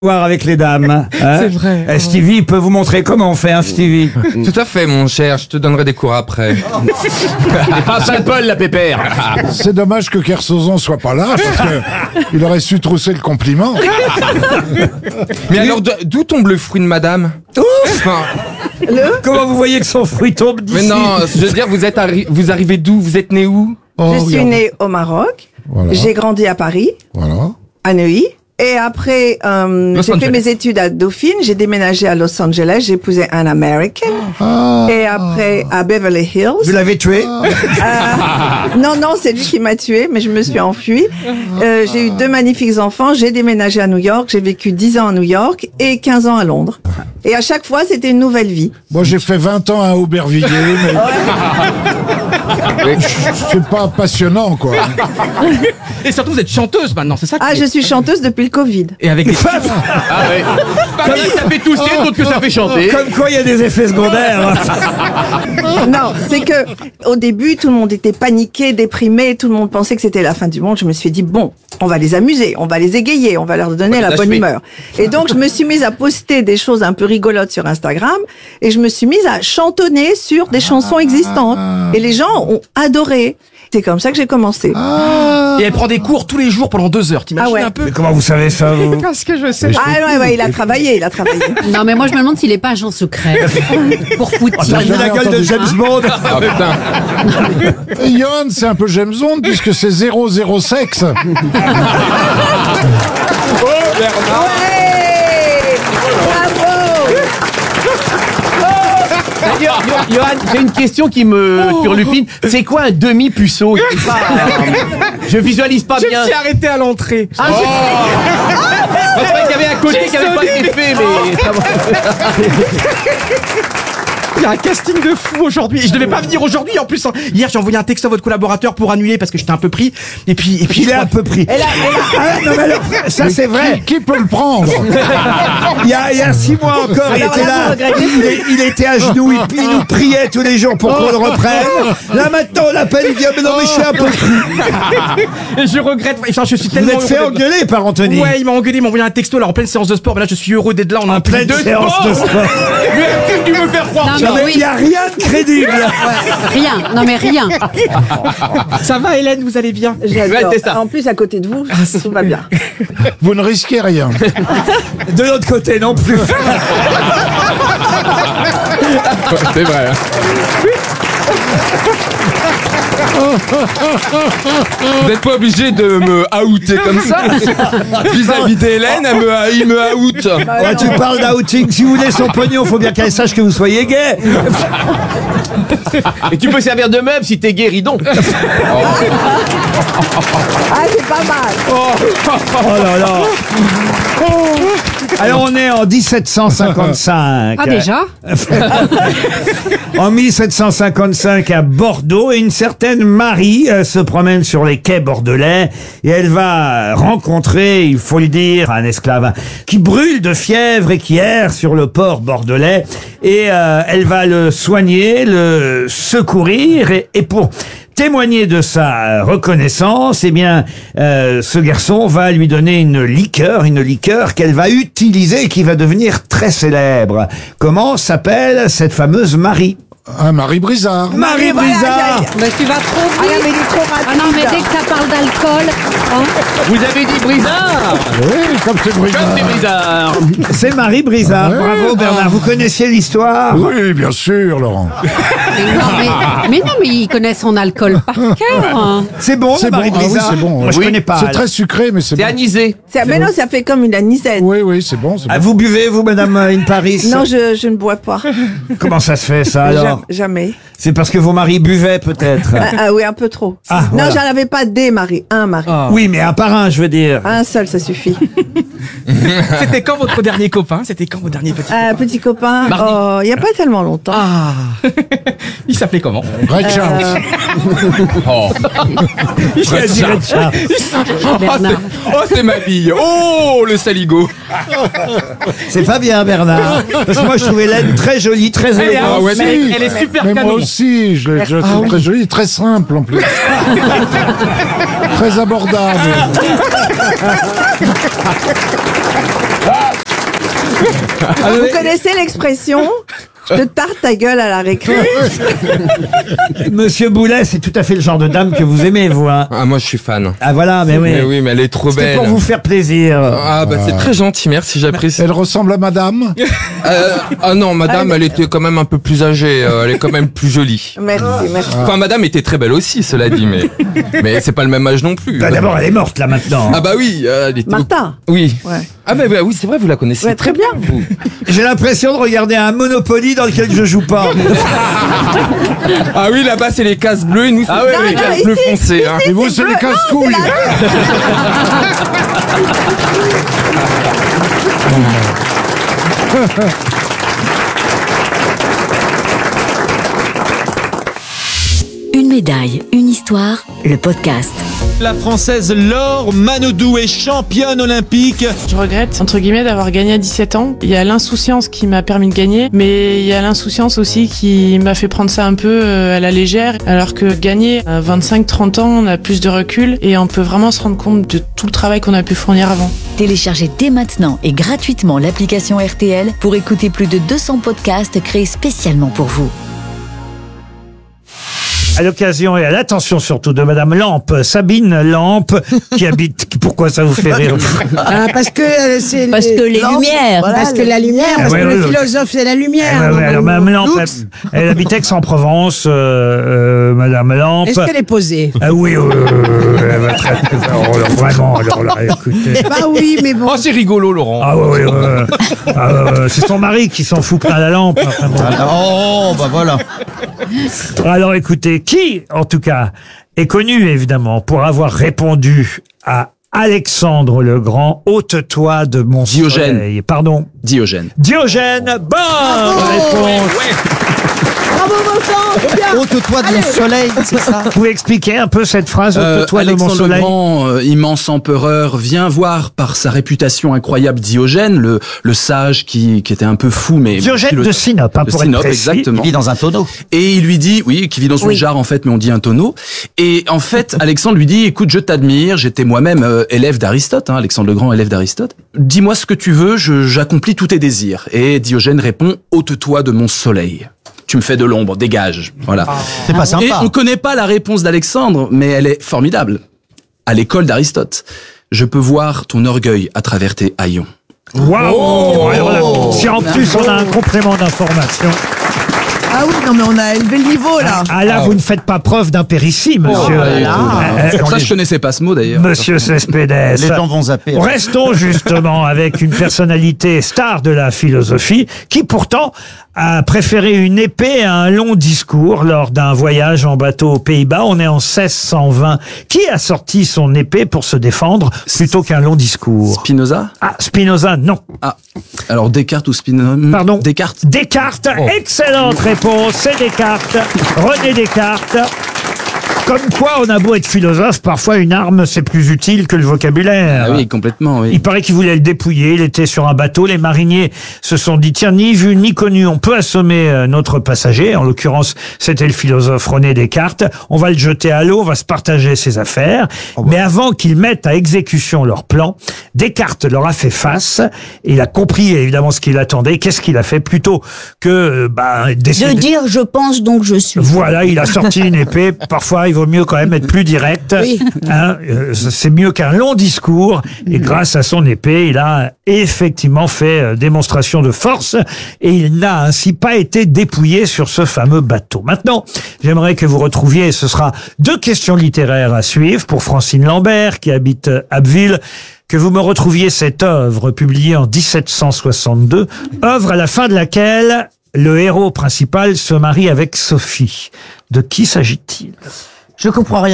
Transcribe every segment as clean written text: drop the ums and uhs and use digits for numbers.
Voir avec les dames. Hein. C'est vrai. Stevie peut vous montrer comment on fait, Stevie. Tout à fait, mon cher. Je te donnerai des cours après. Pas Saint-Paul, la pépère. C'est dommage que Kersozon soit pas là, parce que il aurait su trousser le compliment. Mais alors, d'où tombe le fruit de madame? Enfin, Comment vous voyez que son fruit tombe d'ici? mais non, je veux dire, vous arrivez d'où? Vous êtes né où? Oh, Je suis regarde. née au Maroc. Voilà. J'ai grandi à Paris, Voilà. à Neuilly. Et après, j'ai fait mes études à Dauphine. J'ai déménagé à Los Angeles. J'ai épousé un Américain. Et après, à Beverly Hills. Vous l'avez tué? Non, c'est lui qui m'a tué, mais je me suis enfuie. J'ai eu 2 magnifiques enfants. J'ai déménagé à New York. J'ai vécu 10 ans à New York et 15 ans à Londres. Et à chaque fois, c'était une nouvelle vie. Moi, j'ai fait 20 ans à Aubervilliers, mais c'est pas passionnant, quoi. Et surtout, vous êtes chanteuse maintenant, c'est ça? Ah, je suis chanteuse depuis le Covid. Et avec des... Ah ouais. Pas que ça fait tousser, d'autres que ça fait chanter. Comme quoi, il y a des effets secondaires. Non, c'est que au début, tout le monde était paniqué, déprimé, tout le monde pensait que c'était la fin du monde. Je me suis dit, bon, on va les amuser, on va les égayer, on va leur donner la bonne humeur. Et donc, je me suis mise à poster des choses un peu rigolotes sur Instagram et je me suis mise à chantonner sur des chansons existantes. Et les gens ont adoré. C'est comme ça que j'ai commencé. Et elle prend des cours tous les jours pendant 2 heures, t'imagines Ah ouais. un peu? Mais comment vous savez ça, vous? Parce que je sais. Ah ouais, il a travaillé. Non, mais moi, je me demande s'il est pas agent secret. Pour Poutine. T'as vu la gueule de James Bond? Ah putain. Et Johan, c'est un peu James Bond, puisque c'est 0 sexe. D'ailleurs, Johan, j'ai une question qui me turlupine. C'est quoi un demi-puceau? Je visualise pas Je bien. me suis arrêté à l'entrée. Je croyais qu'il y avait un côté qui avait pas été fait, mais ça va. Il y a un casting de fou aujourd'hui. Et je devais pas venir aujourd'hui en plus. Hier, j'ai envoyé un texte à votre collaborateur pour annuler parce que j'étais un peu pris. Et puis Il est un peu pris. Ah, non, mais alors, ça c'est vrai. Qui peut le prendre? Il y a 6 mois encore, il était là. Il était à genoux, il nous priait tous les jours pour qu'on le reprenne. Là maintenant, on l'appelle, il dit ah, mais non, mais je suis un peu pris. et je regrette. Enfin, je suis Vous tellement êtes fait heureux d'être là. engueuler par Anthony. Ouais, il m'a engueulé, il m'a envoyé un texto là en pleine séance de sport. Mais là, je suis heureux d'être là. On a un Pleine séance de sport. Mais a-t-il dû me faire croire Non, ça? mais Non, mais oui. il n'y a rien de crédible. Rien. Non, mais rien. Ça va, Hélène, vous allez bien? J'adore. Ouais, c'est ça. En plus, à côté de vous, tout va bien. Vous ne risquez rien. De l'autre côté non plus. C'est vrai. Vous n'êtes pas obligé de me outer comme ça. Vis-à-vis d'Hélène, il me out. Ouais, tu parles d'outing. Si vous voulez son pognon, faut bien qu'elle sache que vous soyez gay. Et tu peux servir de meuble si t'es guéridon. Ah, c'est pas mal. Oh là là. Alors on est en 1755. Ah, déjà? En 1755 à Bordeaux, et une certaine Marie se promène sur les quais bordelais et elle va rencontrer, il faut le dire, un esclave qui brûle de fièvre et qui erre sur le port bordelais et elle va le soigner, le secourir et pour témoigner de sa reconnaissance, eh bien, ce garçon va lui donner une liqueur qu'elle va utiliser et qui va devenir très célèbre. Comment s'appelle cette fameuse Marie? Un Marie Brizard. Marie Brizard. Mais tu vas trop Ah, vite. mais il est trop rapide. Ah non, mais dès que ça parle d'alcool, hein, Vous avez dit Brizard. Oui, comme c'est Brizard. Comme c'est Brizard. C'est Marie Brizard. Ouais. Bravo Bernard. Vous connaissiez l'histoire? Oui, bien sûr, Laurent. mais non, mais il connaît son alcool par cœur. Hein. C'est bon, C'est la Marie bon, ah oui, Brizard? c'est bon. Moi, je Oui. connais pas. C'est alors. très sucré, mais c'est C'est bon. anisé. Mais non, ça fait comme une anisette. Oui, c'est bon. Ah, vous buvez, vous, Madame In Paris? Non, je ne bois pas. Comment ça se fait, ça, alors? Jamais. C'est parce que vos maris buvaient, peut-être? Ah oui, un peu trop. Ah, non, voilà. j'en avais pas des maris, un mari. Oui, mais un par un, je veux dire. Un seul, ça suffit. C'était quand votre dernier copain? C'était quand votre dernier petit copain? Petit copain, Mardi. il n'y a pas tellement longtemps. Ah. Il s'appelait comment? Ray Charles. Je vais dire ça. Bernard. C'est ma bille. Oh, le saligo. C'est pas bien, Bernard. Parce que moi, je trouvais Hélène très jolie, très élégante. ouais, Mais mais- elle elle est super Mais moi canon. aussi, je trouve très jolie, très simple en plus. Très abordable. Vous connaissez l'expression « je te tarte ta gueule à la récré » Monsieur Boulet, c'est tout à fait le genre de dame que vous aimez, vous. Hein. Ah, moi, je suis fan. Ah voilà, mais oui. Mais oui, mais elle est trop C'était belle. pour vous faire plaisir. Ah, bah, c'est très gentil, merci, j'apprécie. Elle ressemble à madame. Ah non, madame, elle était quand même un peu plus âgée, elle est quand même plus jolie. Merci, merci. Enfin, madame était très belle aussi, cela dit, mais c'est pas le même âge non plus. Bah, d'abord, elle est morte là maintenant. Ah bah oui, elle était... Martha. Oui. Ouais. Ah bah oui, c'est vrai, vous la connaissez Ouais, très bien. vous. J'ai l'impression de regarder un Monopoly dans lequel je joue pas. Ah oui, là-bas, c'est les cases bleues, et nous, c'est les non, cases ici, bleues foncées. Hein. Et vous, c'est les casse-couilles. Une médaille, une histoire, le podcast. La Française Laure Manodou est championne olympique. Je regrette, entre guillemets, d'avoir gagné à 17 ans. Il y a l'insouciance qui m'a permis de gagner, mais il y a l'insouciance aussi qui m'a fait prendre ça un peu à la légère, alors que gagner à 25-30 ans, on a plus de recul et on peut vraiment se rendre compte de tout le travail qu'on a pu fournir avant. Téléchargez dès maintenant et gratuitement l'application RTL pour écouter plus de 200 podcasts créés spécialement pour vous. À l'occasion et à l'attention surtout de Madame Lampe, Sabine Lampe, qui habite... Pourquoi ça vous fait rire? Parce que c'est Parce que les lumières. Voilà, parce que la lumière, Ah parce ouais, que le ouais, philosophe c'est la lumière. Alors, Madame Lampe, Lux. elle habite Aix-en-Provence, Madame Lampe. Est-ce qu'elle est posée? Ah oui, elle va très, vraiment, alors là, écoutez. Bah oui, mais bon. Oh, c'est rigolo, Laurent. Ah oui, c'est son mari qui s'en fout plein la lampe. Enfin, bon. Oh, bah voilà. Alors écoutez, qui, en tout cas, est connu évidemment pour avoir répondu à Alexandre le Grand, ôte-toi de mon Diogène. soleil. Pardon. Diogène. Diogène, bonne réponse. Bravo, Vincent, c'est bien. Ôte-toi de mon soleil, c'est ça. Vous pouvez expliquer un peu cette phrase, ôte-toi de mon Alexandre soleil. le Grand, immense empereur, vient voir par sa réputation incroyable Diogène, le sage qui était un peu fou, mais Diogène de Sinope, hein, de pour Sinope, être précis. exactement. Il vit dans un tonneau. Et il lui dit, oui, qui vit dans une jarre en fait, mais on dit un tonneau. Et en fait, Alexandre lui dit, écoute, je t'admire, j'étais moi-même élève d'Aristote, hein, Alexandre le Grand, élève d'Aristote. Dis-moi ce que tu veux, j'accomplis tous tes désirs. Et Diogène répond, ôte-toi de mon soleil. Tu me fais de l'ombre, dégage. Voilà. C'est pas sympa. Et on connaît pas la réponse d'Alexandre, mais elle est formidable. À l'école d'Aristote, je peux voir ton orgueil à travers tes haillons. Waouh! Alors là, si en plus on a un complément d'information. Ah oui, non mais on a élevé le niveau là. Ah là, vous ne faites pas preuve d'impéritie, monsieur. C'est pour ça que je connaissais pas ce mot d'ailleurs. Monsieur Cespedes. Les gens vont zapper. Restons justement avec une personnalité star de la philosophie qui pourtant a préféré une épée à un long discours lors d'un voyage en bateau aux Pays-Bas. On est en 1620. Qui a sorti son épée pour se défendre plutôt qu'un long discours? Spinoza? Ah, Spinoza, non. Ah, alors Descartes ou Spinoza? Pardon? Descartes. Descartes, excellente réponse, c'est Descartes. René Descartes. Comme quoi, on a beau être philosophe, parfois une arme c'est plus utile que le vocabulaire. Ah oui, complètement, oui. Il paraît qu'il voulait le dépouiller, il était sur un bateau, les mariniers se sont dit, tiens, ni vu ni connu, on peut assommer notre passager, en l'occurrence c'était le philosophe René Descartes, on va le jeter à l'eau, on va se partager ses affaires, mais avant qu'ils mettent à exécution leur plan, Descartes leur a fait face, et il a compris évidemment ce qu'il attendait, qu'est-ce qu'il a fait, plutôt que De dire je pense donc je suis. Voilà, il a sorti une épée, parfois il vaut mieux quand même être plus direct. Oui. Hein, c'est mieux qu'un long discours. Et grâce à son épée, il a effectivement fait démonstration de force et il n'a ainsi pas été dépouillé sur ce fameux bateau. Maintenant, j'aimerais que vous retrouviez, et ce sera 2 questions littéraires à suivre pour Francine Lambert qui habite Abbeville, que vous me retrouviez cette œuvre publiée en 1762, œuvre à la fin de laquelle le héros principal se marie avec Sophie. De qui s'agit-il? Je comprends rien.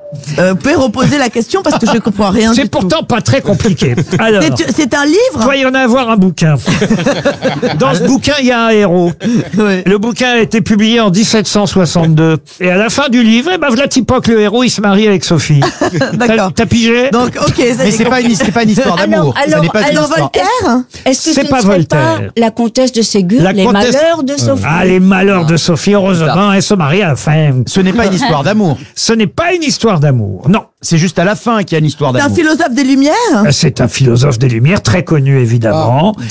Vous pouvez reposer la question parce que je comprends rien. C'est pourtant pas très compliqué. Alors, c'est un livre. il doit y en avoir un bouquin. Dans ce bouquin, il y a un héros. Oui. Le bouquin a été publié en 1762. Et à la fin du livre, voilà Tipoc, le héros, il se marie avec Sophie. D'accord. T'as pigé? Donc, ok. Mais c'est pas une histoire d'amour. Ça n'est pas une histoire. Voltaire. Est-ce que C'est ce pas ne serait Voltaire. pas la comtesse de Ségur, La les comtesse- malheurs de Sophie? Ah, les malheurs de Sophie, heureusement, elle se marie à la fin. Ce n'est pas une histoire d'amour. Ce n'est pas une histoire d'amour, non. C'est juste à la fin qu'il y a une histoire C'est un d'amour. philosophe des Lumières. C'est un philosophe des Lumières, très connu évidemment.